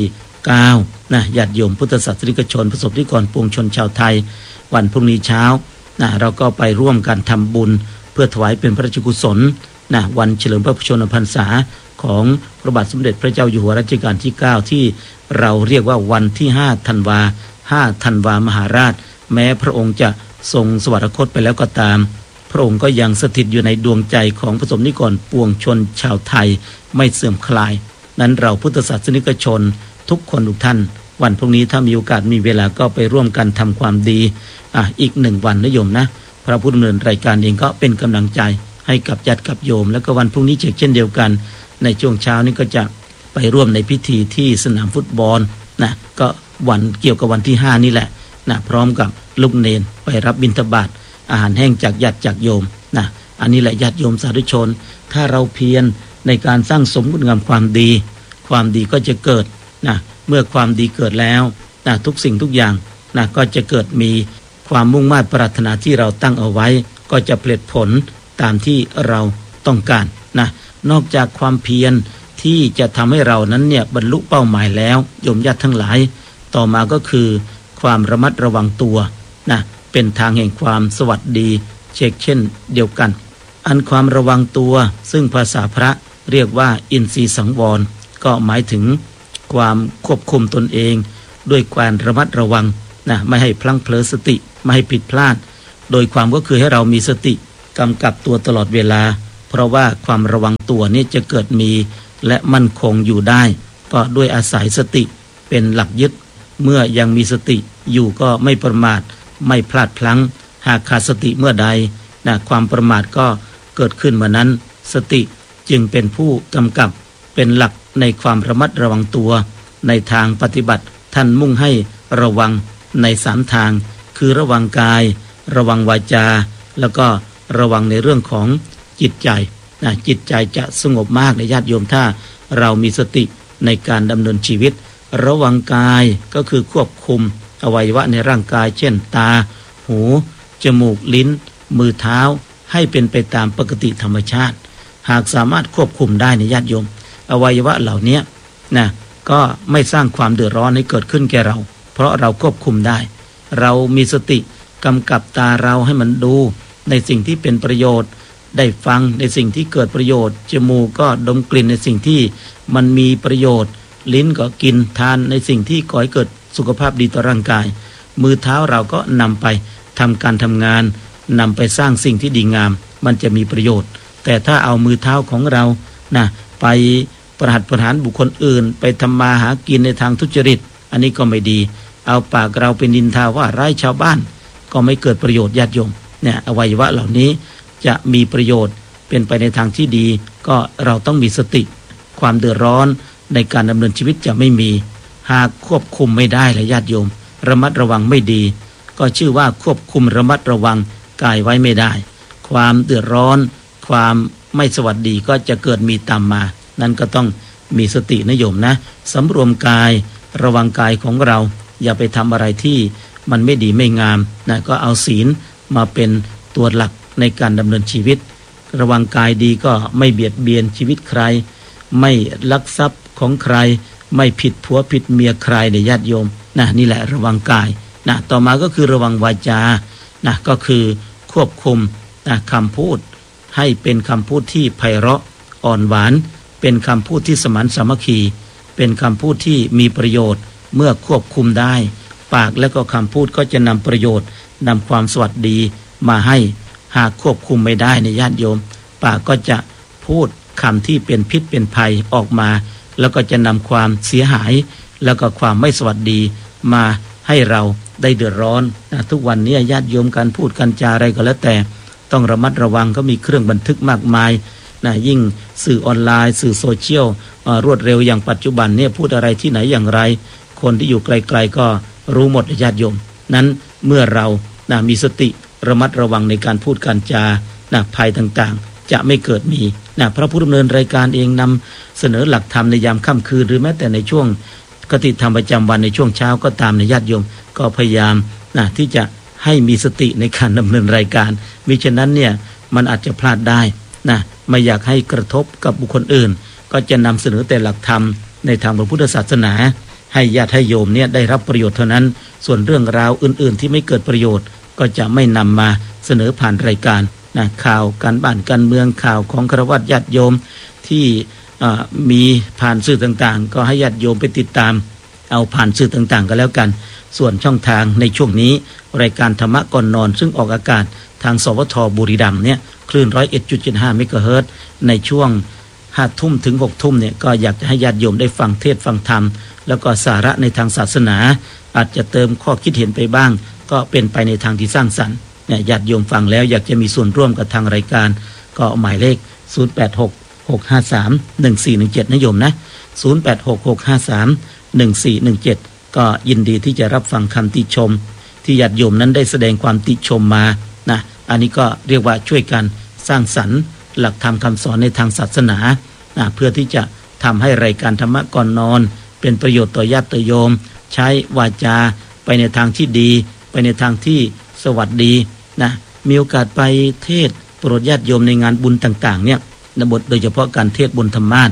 9ญาติโยมพุทธศาสนิกชนประสบนิกรปวงชนชาวไทยวันพรุ่งนี้เช้าเราก็ไปร่วมกันทำบุญเพื่อถวายเป็นพระราชกุศลวันเฉลิมพระชนมพรรษาของพระบาทสมเด็จพระเจ้าอยู่หัวรัชกาลที่9ที่เราเรียกว่าวันที่5ธันวามหาราชแม้พระองค์จะทรงสวรรคตไปแล้วก็ตามพระองค์ก็ยังสถิตอยู่ในดวงใจของประสบนิกรปวงชนชาวไทยไม่เสื่อมคลายนั้นเราพุทธศาสนิกชนทุกคนทุกท่านวันพรุ่งนี้ถ้ามีโอกาสมีเวลาก็ไปร่วมกันทำความดีอีก1วันนะโยมนะพระผู้ดำเนินรายการเองก็เป็นกำลังใจให้กับญาติกับโยมแล้วก็วันพรุ่งนี้เช่นเดียวกันในช่วงเช้านี้ก็จะไปร่วมในพิธีที่สนามฟุตบอลก็วันเกี่ยวกับวันที่5นี่แหละพร้อมกับลูกเนนไปรับบิณฑบาตอาหารแห้งจากญาติจากโยมอันนี้แหละญาติโยมสาธุชนถ้าเราเพียรในการสร้างสมคุณงามความดีก็จะเกิดเมื่อความดีเกิดแล้วทุกสิ่งทุกอย่างก็จะเกิดมีความมุ่งมั่นปรารถนาที่เราตั้งเอาไว้ก็จะผลิตผลตามที่เราต้องการนอกจากความเพียรที่จะทำให้เรานั้นเนี่ยบรรลุเป้าหมายแล้วโยมญาติทั้งหลายต่อมาก็คือความระมัดระวังตัวนะเป็นทางแห่งความสวัสดีเช่นเดียวกันอันความระวังตัวซึ่งภาษาพระเรียกว่าอินทรีย์สังวรก็หมายถึงความควบคุมตนเองด้วยการระมัดระวังนะไม่ให้พลั้งเผลอสติไม่ให้ผิดพลาดโดยความก็คือให้เรามีสติกำกับตัวตลอดเวลาเพราะว่าความระวังตัวนี้จะเกิดมีและมั่นคงอยู่ได้ก็ด้วยอาศัยสติเป็นหลักยึดเมื่อยังมีสติอยู่ก็ไม่ประมาทไม่พลาดพลั้งหากขาดสติเมื่อใดนะความประมาทก็เกิดขึ้นเมื่อนั้นสติจึงเป็นผู้กำกับเป็นหลักในความระมัดระวังตัวในทางปฏิบัติท่านมุ่งให้ระวังใน3ทางคือระวังกายระวังวาจาแล้วก็ระวังในเรื่องของจิตใจนะจิตใจจะสงบมากในญาติโยมถ้าเรามีสติในการดำเนินชีวิตระวังกายก็คือควบคุมอวัยวะในร่างกายเช่นตาหูจมูกลิ้นมือเท้าให้เป็นไปตามปกติธรรมชาติหากสามารถควบคุมได้ในญาติโยมอวัยวะเหล่านี้นะก็ไม่สร้างความเดือดร้อนให้เกิดขึ้นแก่เราเพราะเราควบคุมได้เรามีสติกำกับตาเราให้มันดูในสิ่งที่เป็นประโยชน์ได้ฟังในสิ่งที่เกิดประโยชน์จมูกก็ดมกลิ่นในสิ่งที่มันมีประโยชน์ลิ้นก็กินทานในสิ่งที่ก่อให้เกิดสุขภาพดีต่อร่างกายมือเท้าเราก็นำไปทำการทำงานนำไปสร้างสิ่งที่ดีงามมันจะมีประโยชน์แต่ถ้าเอามือเท้าของเรานะไปประหัตประหารบุคคลอื่นไปทำมาหากินในทางทุจริตอันนี้ก็ไม่ดีเอาปากเราเป็นนินทาว่าร้ายชาวบ้านก็ไม่เกิดประโยชน์ญาติโยมเนี่ยอวัยวะเหล่านี้จะมีประโยชน์เป็นไปในทางที่ดีก็เราต้องมีสติความเดือดร้อนในการดำเนินชีวิตจะไม่มีหากควบคุมไม่ได้เลยญาติโยมระมัดระวังไม่ดีก็ชื่อว่าควบคุมระมัดระวังกายไว้ไม่ได้ความเดือดร้อนความไม่สวัสดีก็จะเกิดมีตามมานั่นก็ต้องมีสตินะโยมนะสำรวมกายระวังกายของเราอย่าไปทำอะไรที่มันไม่ดีไม่งามนะก็เอาศีลมาเป็นตัวหลักในการดำเนินชีวิตระวังกายดีก็ไม่เบียดเบียนชีวิตใครไม่ลักทรัพย์ของใครไม่ผิดผัวผิดเมียใครในญาติโยมนะนี่แหละระวังกายนะต่อมาก็คือระวังวาจานะก็คือควบคุมนะคำพูดให้เป็นคำพูดที่ไพเราะอ่อนหวานเป็นคำพูดที่สมานสามัคคีเป็นคำพูดที่มีประโยชน์เมื่อควบคุมได้ปากและก็คำพูดก็จะนำประโยชน์นำความสวัสดีมาให้หากควบคุมไม่ได้ในญาติโยมปากก็จะพูดคำที่เป็นพิษเป็นภัยออกมาแล้วก็จะนำความเสียหายแล้วก็ความไม่สวัสดีมาให้เราได้เดือดร้อนนะทุกวันนี้ญาติโยมการพูดกันจาอะไรก็แล้วแต่ต้องระมัดระวังก็มีเครื่องบันทึกมากมายนะยิ่งสื่อออนไลน์สื่อโซเชียลรวดเร็วอย่างปัจจุบันเนี่ยพูดอะไรที่ไหนอย่างไรคนที่อยู่ไกลๆก็รู้หมดญาติโยมนั้นเมื่อเรานะมีสติระมัดระวังในการพูดการจานะภัยต่างๆจะไม่เกิดมีนะพระผู้ดำเนินรายการเองนำเสนอหลักธรรมในยามค่ำคืนหรือแม้แต่ในช่วงคติธรรมประจำวันในช่วงเช้าก็ตามในญาติโยมก็พยายามนะที่จะให้มีสติในการดำเนินรายการมิฉะนั้นเนี่ยมันอาจจะพลาดได้นะไม่อยากให้กระทบกับบุคคลอื่นก็จะนำเสนอแต่หลักธรรมในทางพระพุทธศาสนาให้ญาติให้โยมเนี่ยได้รับประโยชน์เท่านั้นส่วนเรื่องราวอื่นๆที่ไม่เกิดประโยชน์ก็จะไม่นำมาเสนอผ่านรายการนะข่าวการบ้านการเมืองข่าวของฆราวาสญาติโยมที่มีผ่านสื่อต่างๆก็ให้ญาติโยมไปติดตามเอาผ่านสื่อต่างๆก็แล้วกันส่วนช่องทางในช่วงนี้รายการธรรมะก่อนนอนซึ่งออกอากาศทางสวทบุรีรัมย์เนี่ยคลื่น 101.75 เมกะเฮิรตซ์ในช่วง 5 ทุ่มถึง 6 ทุ่มเนี่ยก็อยากจะให้ญาติโยมได้ฟังเทศน์ฟังธรรมแล้วก็สาระในทางศาสนาอาจจะเติมข้อคิดเห็นไปบ้างก็เป็นไปในทางที่สร้างสรรค์เนี่ยญาติโยมฟังแล้วอยากจะมีส่วนร่วมกับทางรายการก็หมายเลข0866531417นะโยมนะ0866531417ก็ยินดีที่จะรับฟังคำติชมที่ญาติโยมนั้นได้แสดงความติชมมานะอันนี้ก็เรียกว่าช่วยกันสร้างสรรค์หลักธรรมคำสอนในทางศาสนาเพื่อที่จะทำให้รายการธรรมะก่อนนอนเป็นประโยชน์ต่อญาติโยมใช้วาจาไปในทางที่ดีไปในทางที่สวัสดีนะมีโอกาสไปเทศโปรดญาติโยมในงานบุญต่างๆเนี่ยบทโดยเฉพาะการเทศบนธรรมาส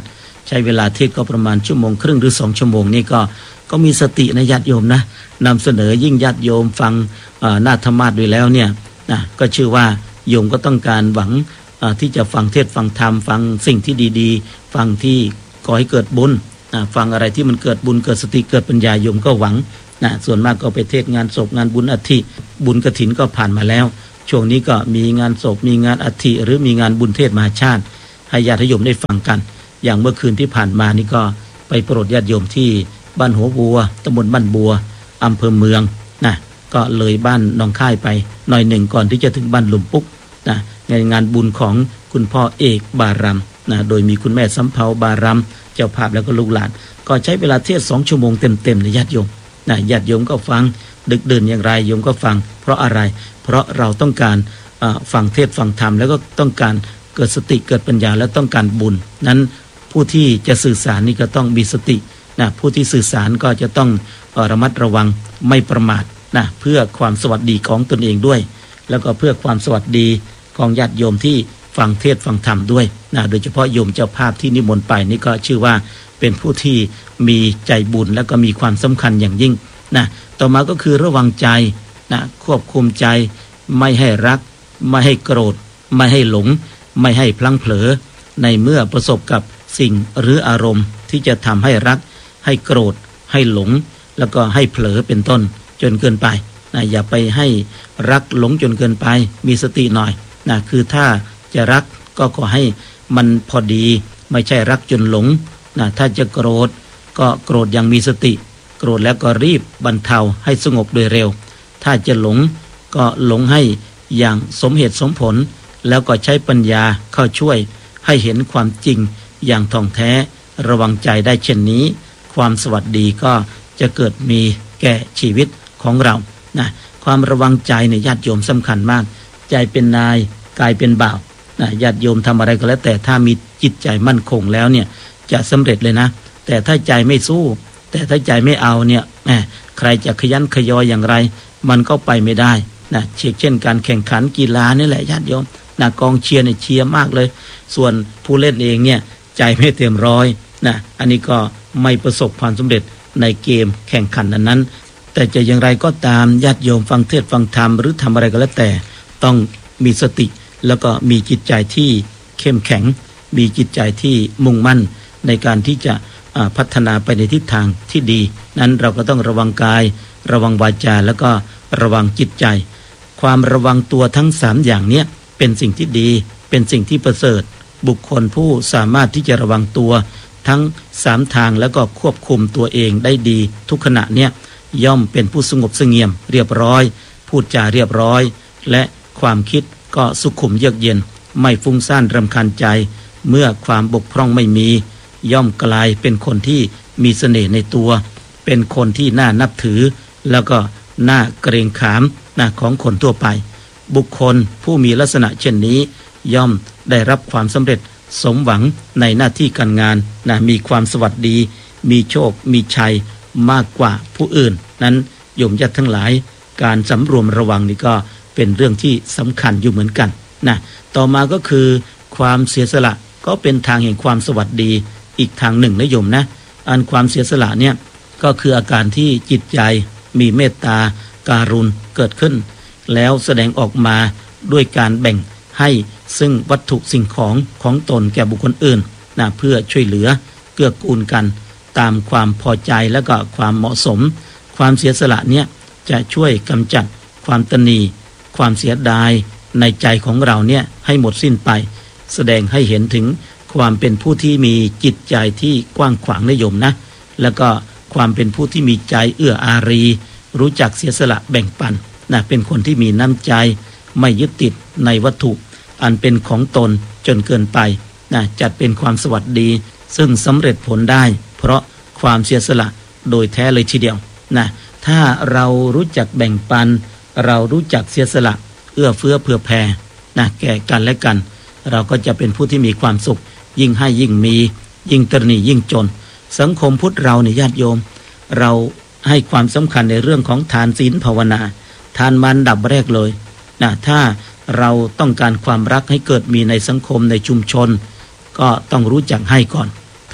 ใช้เวลาเทศก็ประมาณ1.5 ชั่วโมงหรือ2 ชั่วโมงนี่ก็มีสติในญาติโยมนะนำเสนอยิ่งญาติโยมฟังหน้าธรรมะด้วยแล้วเนี่ยนะก็ชื่อว่าโยมก็ต้องการหวังที่จะฟังเทศฟังธรรมฟังสิ่งที่ดีๆฟังที่ก่อให้เกิดบุญฟังอะไรที่มันเกิดบุญเกิดสติเกิดปัญญาโยมก็หวังนะส่วนมากก็ไปเทศงานศพงานบุญอัฐิบุญกฐินก็ผ่านมาแล้วช่วงนี้ก็มีงานศพมีงานอัฐิหรือมีงานบุญเทศมหาชาติให้ญาติโยมได้ฟังกันอย่างเมื่อคืนที่ผ่านมานี่ก็ไปโปรดญาติโยมที่บ้านหัวบัวตำบลบ้านบัวอำเภอเมืองนะก็เลยบ้านหนองค่ายไปหน่อยหนึ่งก่อนที่จะถึงบ้านหลุมปุ๊กนะในงานบุญของคุณพ่อเอกบารัมนะโดยมีคุณแม่สำเภาบารัมเจ้าภาพแล้วก็ลูกหลานก็ใช้เวลาเทศ2 ชั่วโมงเต็มๆในญาติโยมนะญาติโยมก็ฟังดึกดื่นอย่างไรโยมก็ฟังเพราะอะไรเพราะเราต้องการฟังเทศฟังธรรมแล้วก็ต้องการเกิดสติเกิดปัญญาและต้องการบุญนั้นผู้ที่จะสื่อสารนี่ก็ต้องมีสตินะผู้ที่สื่อสารก็จะต้องระมัดระวังไม่ประมาทนะเพื่อความสวัสดีของตนเองด้วยแล้วก็เพื่อความสวัสดีของญาติโยมที่ฟังเทศฟังธรรมด้วยนะโดยเฉพาะโยมเจ้าภาพที่นิมนต์ไปนี่ก็ชื่อว่าเป็นผู้ที่มีใจบุญแล้วก็มีความสำคัญอย่างยิ่งนะต่อมาก็คือระวังใจนะควบคุมใจไม่ให้รักไม่ให้โกรธไม่ให้หลงไม่ให้พลั้งเผลอในเมื่อประสบกับสิ่งหรืออารมณ์ที่จะทำให้รักให้โกรธให้หลงแล้วก็ให้เผลอเป็นต้นจนเกินไปนะอย่าไปให้รักหลงจนเกินไปมีสติหน่อยนะคือถ้าจะรักก็ขอให้มันพอดีไม่ใช่รักจนหลงนะถ้าจะโกรธก็โกรธอย่างมีสติโกรธแล้วก็รีบบรรเทาให้สงบโดยเร็วถ้าจะหลงก็หลงให้อย่างสมเหตุสมผลแล้วก็ใช้ปัญญาเข้าช่วยให้เห็นความจริงอย่างท่องแท้ระวังใจได้เช่นนี้ความสวัสดีก็จะเกิดมีแก่ชีวิตของเรานะความระวังใจในญาติโยมสำคัญมากใจเป็นนายกายเป็นบ่าวนะญาติโยมทำอะไรก็แล้วแต่ถ้ามีจิตใจมั่นคงแล้วเนี่ยจะสำเร็จเลยนะแต่ถ้าใจไม่สู้แต่ถ้าใจไม่เอาเนี่ยใครจะขยันขยออย่างไรมันก็ไปไม่ได้นะเช่นการแข่งขันกีฬานี่แหละญาติโยมนะกองเชียร์เนี่ยเชียร์มากเลยส่วนผู้เล่นเองเนี่ยใจไม่เต็มร้อยนะอันนี้ก็ไม่ประสบความสำเร็จในเกมแข่งขันนั้นแต่จะอย่างไรก็ตามญาติโยมฟังเทศฟังธรรมหรือทำอะไรก็แล้วแต่ต้องมีสติแล้วก็มีจิตใจที่เข้มแข็งมีจิตใจที่มุ่งมั่นในการที่จะพัฒนาไปในทิศทางที่ดีนั้นเราก็ต้องระวังกายระวังวาจาแล้วก็ระวังจิตใจความระวังตัวทั้ง3อย่างนี้เป็นสิ่งที่ดีเป็นสิ่งที่ประเสริฐบุคคลผู้สามารถที่จะระวังตัวทั้ง3ทางแล้วก็ควบคุมตัวเองได้ดีทุกขณะเนี่ยย่อมเป็นผู้สงบเสงี่ยมเรียบร้อยพูดจาเรียบร้อยและความคิดก็สุขุมเยือกเย็นไม่ฟุ้งซ่านรำคาญใจเมื่อความบกพร่องไม่มีย่อมกลายเป็นคนที่มีเสน่ห์ในตัวเป็นคนที่น่านับถือแล้วก็น่าเกรงขามของคนทั่วไปบุคคลผู้มีลักษณะเช่นนี้ย่อมได้รับความสำเร็จสมหวังในหน้าที่การงานมีความสวัสดีมีโชคมีชัยมากกว่าผู้อื่นนั้นโยมญาติทั้งหลายการสำรวมระวังนี่ก็เป็นเรื่องที่สำคัญอยู่เหมือนกันต่อมาก็คือความเสียสละก็เป็นทางแห่งความสวัสดีอีกทางหนึ่งนะโยมนะอันความเสียสละเนี่ยก็คืออาการที่จิตใจมีเมตตาการุณเกิดขึ้นแล้วแสดงออกมาด้วยการแบ่งให้ซึ่งวัตถุสิ่งของตนแก่บุคคลอื่นเพื่อช่วยเหลือเกื้อกูลกันตามความพอใจและก็ความเหมาะสมความเสียสละเนี่ยจะช่วยกำจัดความตณีความเสียดายในใจของเราเนี่ยให้หมดสิ้นไปแสดงให้เห็นถึงความเป็นผู้ที่มีจิตใจที่กว้างขวางนิยมนะแล้วก็ความเป็นผู้ที่มีใจเอื้ออารีรู้จักเสียสละแบ่งปันเป็นคนที่มีน้ำใจไม่ยึดติดในวัตถุอันเป็นของตนจนเกินไปจัดเป็นความสวัสดีซึ่งสำเร็จผลได้เพราะความเสียสละโดยแท้เลยทีเดียวถ้าเรารู้จักแบ่งปันเรารู้จักเสียสละเอื้อเฟื้อเผื่อแผ่แก่กันและกันเราก็จะเป็นผู้ที่มีความสุขยิ่งให้ยิ่งมียิ่งตระหนี่ยิ่งจนสังคมพุทธเราเนี่ยญาติโยมเราให้ความสำคัญในเรื่องของทานศีลภาวนาทานมันดับแรกเลยถ้าเราต้องการความรักให้เกิดมีในสังคมในชุมชนก็ต้องรู้จักให้ก่อนท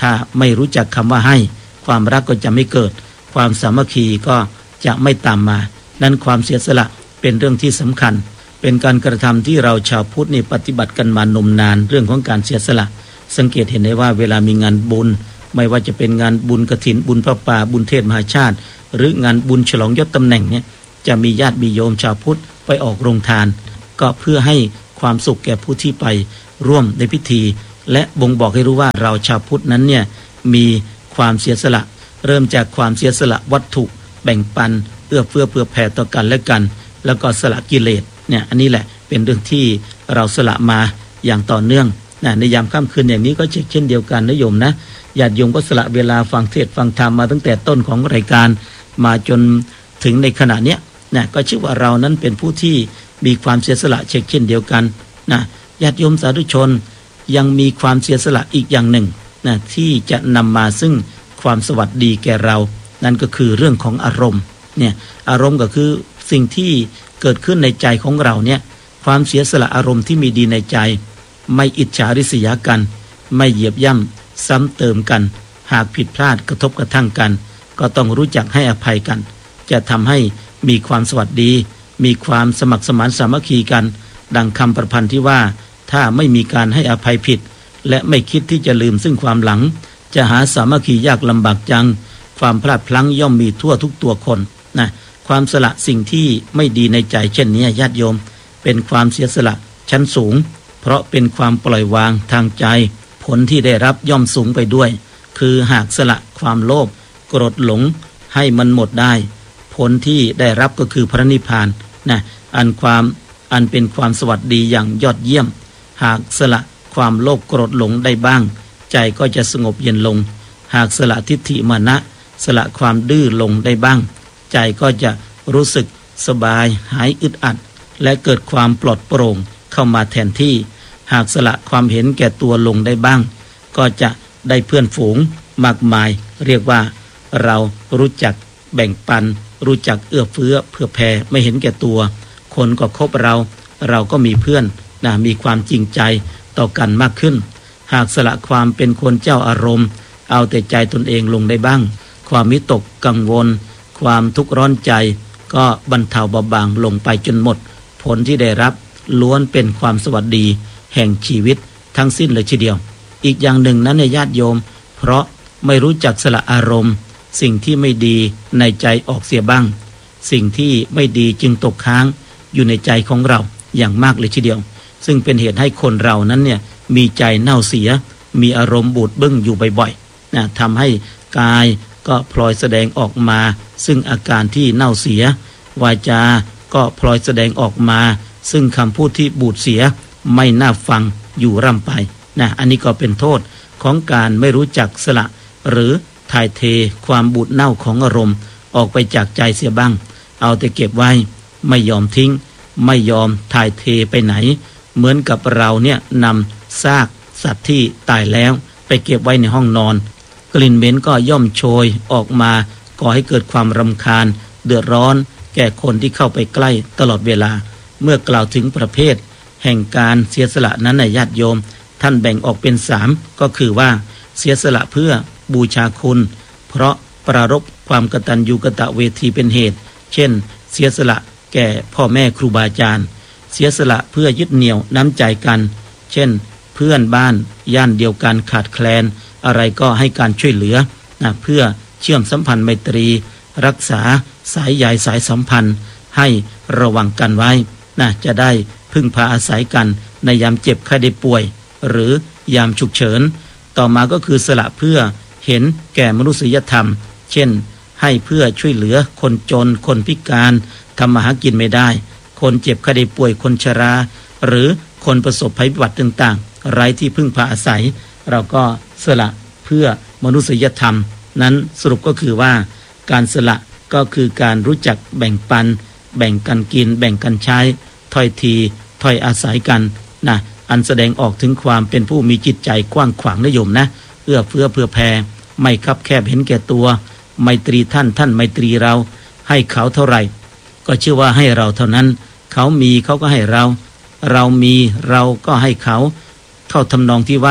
ถ้าไม่รู้จักคำว่าให้ความรักก็จะไม่เกิดความสามัคคีก็จะไม่ตามมานั้นความเสียสละเป็นเรื่องที่สำคัญเป็นการกระทำที่เราชาวพุทธนี่ปฏิบัติกันมานมนานเรื่องของการเสียสละสังเกตเห็นได้ว่าเวลามีงานบุญไม่ว่าจะเป็นงานบุญกฐินบุญพระป่าบุญเทศมหาชาติหรืองานบุญฉลองยศตำแหน่งเนี่ยจะมีญาติมีโยมชาวพุทธไปออกโรงทานก็เพื่อให้ความสุขแก่ผู้ที่ไปร่วมในพิธีและบ่งบอกให้รู้ว่าเราชาวพุทธนั้นเนี่ยมีความเสียสละเริ่มจากความเสียสละวัตถุแบ่งปันเอื้อเฟื้อเผื่อแผ่ต่อกันและกันแล้วก็สละกิเลสเนี่ยอันนี้แหละเป็นเรื่องที่เราสละมาอย่างต่อเนื่องในยามค่ำคืนอย่างนี้ก็เช่นเดียวกันนะโยมนะญาติโยมก็สละเวลาฟังเทศน์ฟังธรรมมาตั้งแต่ต้นของรายการมาจนถึงในขณะเนี้ยก็ชื่อว่าเรานั้นเป็นผู้ที่มีความเสียสละเช่นเดียวกันญาติโยมสาธุชนยังมีความเสียสละอีกอย่างหนึ่งที่จะนำมาซึ่งความสวัสดีแก่เรานั่นก็คือเรื่องของอารมณ์อารมณ์ก็คือสิ่งที่เกิดขึ้นในใจของเราเนี่ยความเสียสละอารมณ์ที่มีดีในใจไม่อิจฉาริษยากันไม่เหยียบย่ำซ้ำเติมกันหากผิดพลาดกระทบกระทั่งกันก็ต้องรู้จักให้อภัยกันจะทำให้มีความสวัสดีมีความสมัครสมานสามัคคีกันดังคำประพันธ์ที่ว่าถ้าไม่มีการให้อภัยผิดและไม่คิดที่จะลืมซึ่งความหลังจะหาสามัคคียากลำบากจังความพลาดพลั้งย่อมมีทั่วทุกตัวคนความสละสิ่งที่ไม่ดีในใจเช่นนี้ญาติโยมเป็นความเสียสละชั้นสูงเพราะเป็นความปล่อยวางทางใจผลที่ได้รับย่อมสูงไปด้วยคือหากสละความโลภโกรธหลงให้มันหมดได้ผลที่ได้รับก็คือพระนิพพานอันเป็นความสวัสดีอย่างยอดเยี่ยมหากสละความโลภโกรธหลงได้บ้างใจก็จะสงบเย็นลงหากสละทิฏฐิมานะสละความดื้อลงได้บ้างใจก็จะรู้สึกสบายหายอึดอัดและเกิดความปลอดโปร่งเข้ามาแทนที่หากสละความเห็นแก่ตัวลงได้บ้างก็จะได้เพื่อนฝูงมากมายเรียกว่าเรารู้จักแบ่งปันรู้จักเอื้อเฟื้อเผื่อแผ่ไม่เห็นแก่ตัวคนก็คบเราก็มีเพื่อนมีความจริงใจต่อกันมากขึ้นหากสละความเป็นคนเจ้าอารมณ์เอาแต่ใจตนเองลงได้บ้างความวิตกกังวลความทุกข์ร้อนใจก็บรรเทาเบาบางลงไปจนหมดผลที่ได้รับล้วนเป็นความสวัสดีแห่งชีวิตทั้งสิ้นเลยทีเดียวอีกอย่างหนึ่งนั้นในญาติโยมเพราะไม่รู้จักสละอารมณ์สิ่งที่ไม่ดีในใจออกเสียบ้างสิ่งที่ไม่ดีจึงตกค้างอยู่ในใจของเราอย่างมากเลยทีเดียวซึ่งเป็นเหตุให้คนเรานั้นเนี่ยมีใจเน่าเสียมีอารมณ์บูดบึ้งอยู่บ่อยๆทำให้กายก็พลอยแสดงออกมาซึ่งอาการที่เน่าเสียวาจาก็พลอยแสดงออกมาซึ่งคำพูดที่บูดเสียไม่น่าฟังอยู่ร่ำไปอันนี้ก็เป็นโทษของการไม่รู้จักสละหรือถ่ายเทความบูดเน่าของอารมณ์ออกไปจากใจเสียบ้างเอาแต่เก็บไว้ไม่ยอมทิ้งไม่ยอมถ่ายเทไปไหนเหมือนกับเราเนี่ยนำซากสัตว์ที่ตายแล้วไปเก็บไว้ในห้องนอนกลิ่นเหม็นก็ย่อมโชยออกมาก่อให้เกิดความรำคาญเดือดร้อนแก่คนที่เข้าไปใกล้ตลอดเวลาเมื่อกล่าวถึงประเภทแห่งการเสียสละนั้นในญาติโยมท่านแบ่งออกเป็น3ก็คือว่าเสียสละเพื่อบูชาคุณเพราะปรารภความกตัญญูกตเวทีเป็นเหตุเช่นเสียสละแก่พ่อแม่ครูบาอาจารย์เสียสละเพื่อยึดเหนี่ยวน้ำใจกันเช่นเพื่อนบ้านย่านเดียวกันขาดแคลนอะไรก็ให้การช่วยเหลือเพื่อเชื่อมสัมพันธ์ไมตรีรักษาสายใยสายสัมพันธ์ให้ระวังกันไว้จะได้พึ่งพาอาศัยกันในยามเจ็บไข้ได้ป่วยหรือยามฉุกเฉินต่อมาก็คือสละเพื่อเห็นแก่มนุษยธรรมเช่นให้เพื่อช่วยเหลือคนจนคนพิการทำมาหากินไม่ได้คนเจ็บไข้ได้ป่วยคนชราหรือคนประสบภัยพิบัติต่างๆไร้ที่พึ่งพาอาศัยเราก็สละเพื่อมนุษยธรรมนั้นสรุปก็คือว่าการสละก็คือการรู้จักแบ่งปันแบ่งกันกินแบ่งกันใช้ถ้อยทีถ้อยอาศัยกันอันแสดงออกถึงความเป็นผู้มีจิตใจกว้างขวางนะโยมเอื้อเฟื้อเผื่อแผ่ไม่คับแคบเห็นแก่ตัวไมตรีท่านไมตรีเราให้เขาเท่าไหร่ก็เชื่อว่าให้เราเท่านั้นเขามีเขาก็ให้เรามีเราก็ให้เขาเท่าทำนองที่ว่า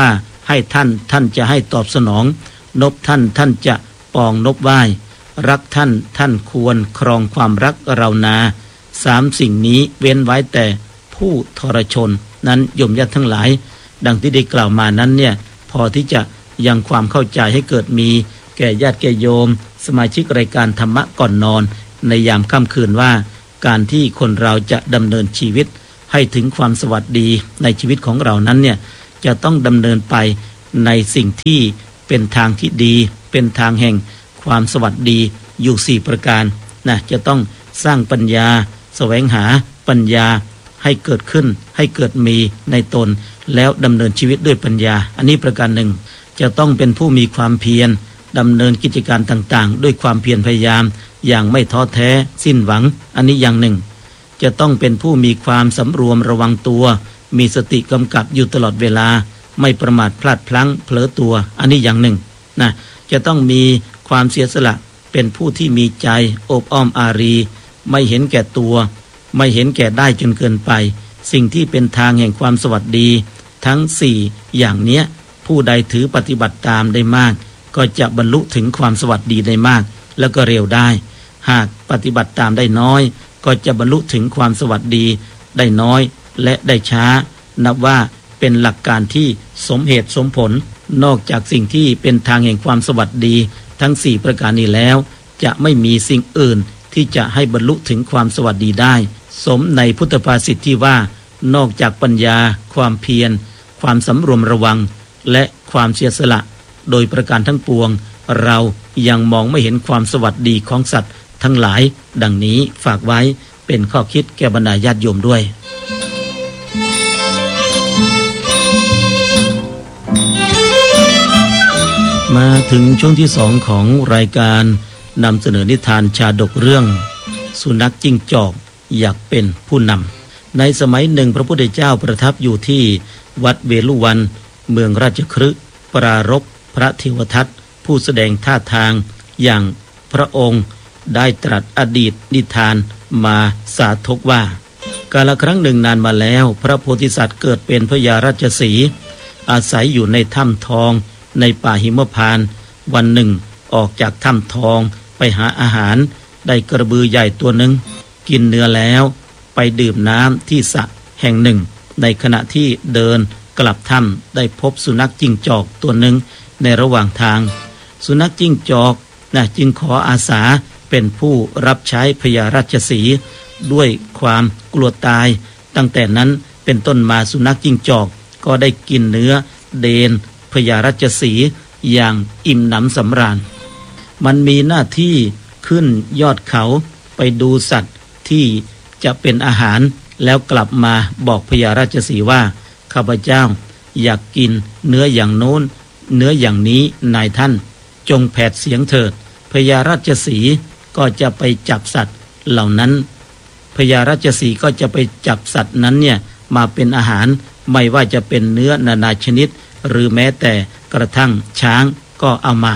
ให้ท่านจะให้ตอบสนองนบท่านจะปองนบไหว้รักท่านควรครองความรักเรานา3 สิ่งนี้เว้นไว้แต่ผู้ทรชนนั้นโยมญาติทั้งหลายดังที่ได้กล่าวมานั้นเนี่ยพอที่จะยังความเข้าใจให้เกิดมีแก่ญาติแก่โยมสมาชิกรายการธรรมะก่อนนอนในยามค่ำคืนว่าการที่คนเราจะดำเนินชีวิตให้ถึงความสวัสดีในชีวิตของเรานั้นเนี่ยจะต้องดำเนินไปในสิ่งที่เป็นทางที่ดีเป็นทางแห่งความสวัสดีอยู่4 ประการนะจะต้องสร้างปัญญาแสวงหาปัญญาให้เกิดขึ้นให้เกิดมีในตนแล้วดำเนินชีวิตด้วยปัญญาอันนี้ประการหนึ่งจะต้องเป็นผู้มีความเพียรดำเนินกิจการต่างๆด้วยความเพียรพยายามอย่างไม่ท้อแท้สิ้นหวังอันนี้อย่างหนึ่งจะต้องเป็นผู้มีความสำรวมระวังตัวมีสติกำกับอยู่ตลอดเวลาไม่ประมาทพลาดพลั้งเผลอตัวอันนี้อย่างหนึ่งนะจะต้องมีความเสียสละเป็นผู้ที่มีใจอบอ้อมอารีไม่เห็นแก่ตัวไม่เห็นแก่ได้จนเกินไปสิ่งที่เป็นทางแห่งความสวัสดีทั้ง4อย่างเนี้ยผู้ใดถือปฏิบัติตามได้มากก็จะบรรลุถึงความสวัสดีได้มากแล้วก็เร็วได้หากปฏิบัติตามได้น้อยก็จะบรรลุถึงความสวัสดีได้น้อยและได้ช้านับว่าเป็นหลักการที่สมเหตุสมผลนอกจากสิ่งที่เป็นทางแห่งความสวัสดีทั้ง4 ประการนี้แล้วจะไม่มีสิ่งอื่นที่จะให้บรรลุถึงความสวัสดีได้สมในพุทธภาษิตที่ว่านอกจากปัญญาความเพียรความสำรวมระวังและความเสียสละโดยประการทั้งปวงเรายังมองไม่เห็นความสวัสดีของสัตว์ทั้งหลายดังนี้ฝากไว้เป็นข้อคิดแก่บรรดาญาติโยมด้วยมาถึงช่วงที่2ของรายการนำเสนอนิทานชาดกเรื่องสุนัขจิ้งจอกอยากเป็นผู้นำในสมัยหนึ่งพระพุทธเจ้าประทับอยู่ที่วัดเวลุวันเมืองราชคฤห์ปรารภพระเทวทัตผู้แสดงท่าทางอย่างพระองค์ได้ตรัสอดีตนิทานมาสาธกว่ากาลครั้งหนึ่งนานมาแล้วพระโพธิสัตว์เกิดเป็นพญาราชสีห์อาศัยอยู่ในถ้ำทองในป่าหิมพานต์วันหนึ่งออกจากถ้ำทองไปหาอาหารได้กระบือใหญ่ตัวหนึ่งกินเนื้อแล้วไปดื่มน้ำที่สระแห่งหนึ่งในขณะที่เดินกลับถ้ำได้พบสุนัขจิ้งจอกตัวหนึ่งในระหว่างทางสุนัขจิ้งจอกจึงขออาสาเป็นผู้รับใช้พญาราชสีห์ด้วยความกลัวตายตั้งแต่นั้นเป็นต้นมาสุนัขจิ้งจอกก็ได้กินเนื้อเดนพญาราชสีห์อย่างอิ่มหนำสำราญมันมีหน้าที่ขึ้นยอดเขาไปดูสัตว์ที่จะเป็นอาหารแล้วกลับมาบอกพญาราชสีห์ว่าข้าพเจ้าอยากกินเนื้ออย่างโน้นเนื้ออย่างนี้นายท่านจงแผดเสียงเถิดพญาราชสีห์ก็จะไปจับสัตว์เหล่านั้นพญาราชสีห์ก็จะไปจับสัตว์นั้นเนี่ยมาเป็นอาหารไม่ว่าจะเป็นเนื้อนานาชนิดหรือแม้แต่กระทั่งช้างก็เอามา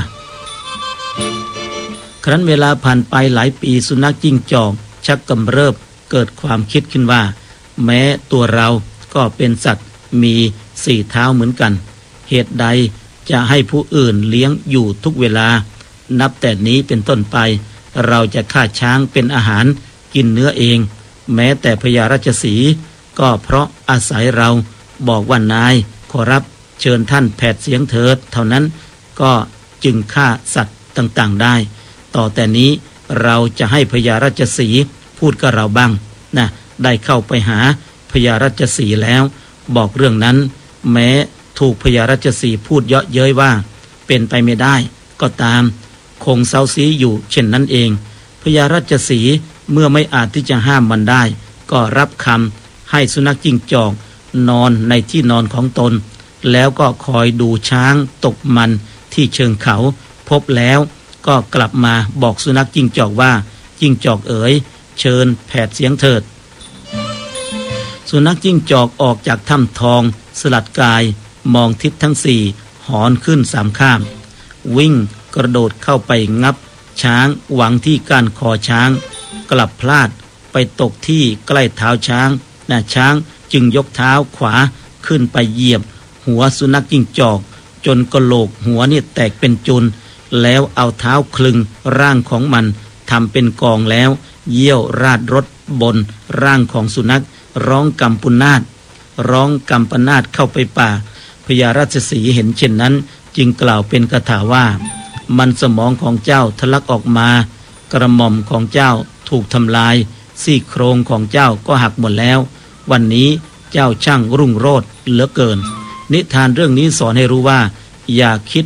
ครั้นเวลาผ่านไปหลายปีสุนัขจิ้งจอกชักกำเริบเกิดความคิดขึ้นว่าแม้ตัวเราก็เป็นสัตว์มี4 เท้าเหมือนกันเหตุใดจะให้ผู้อื่นเลี้ยงอยู่ทุกเวลานับแต่นี้เป็นต้นไปเราจะฆ่าช้างเป็นอาหารกินเนื้อเองแม้แต่พญาราชสีห์ก็เพราะอาศัยเราบอกว่านายขอรับเชิญท่านแผดเสียงเถิดเท่านั้นก็จึงฆ่าสัตว์ต่างๆได้ต่อแต่นี้เราจะให้พญาราชสีห์พูดกับเราบ้างนะได้เข้าไปหาพญาราชสีห์แล้วบอกเรื่องนั้นแม้ถูกพญาราชสีห์พูดเยาะเย้ยว่าเป็นไปไม่ได้ก็ตามคงเซาซีอยู่เช่นนั้นเองพญาราชสีห์เมื่อไม่อาจที่จะห้ามมันได้ก็รับคำให้สุนัขจิ้งจอกนอนในที่นอนของตนแล้วก็คอยดูช้างตกมันที่เชิงเขาพบแล้วก็กลับมาบอกสุนัขจิ้งจอกว่าจิ้งจอกเอ๋ยเชิญแผดเสียงเถิดสุนัขจิ้งจอกออกจากถ้ำทองสลัดกายมองทิศทั้ง4หอนขึ้น3 ข้างวิ่งกระโดดเข้าไปงับช้างหวังที่ก้านคอช้างกลับพลาดไปตกที่ใกล้เท้าช้างช้างจึงยกเท้าขวาขึ้นไปเหยียบหัวสุนัขจิ้งจอกจนกะโหลกหัวนี่แตกเป็นจุนแล้วเอาเท้าคลึงร่างของมันทำเป็นกองแล้วเยี่ยวราดรถบนร่างของสุนัขร้องกำปุนาถเข้าไปป่าพญาราชสีห์เห็นเช่นนั้นจึงกล่าวเป็นคาถาว่ามันสมองของเจ้าทะลักออกมากระหม่อมของเจ้าถูกทำลายซี่โครงของเจ้าก็หักหมดแล้ววันนี้เจ้าช่างรุ่งโรจน์เหลือเกินนิทานเรื่องนี้สอนให้รู้ว่าอย่าคิด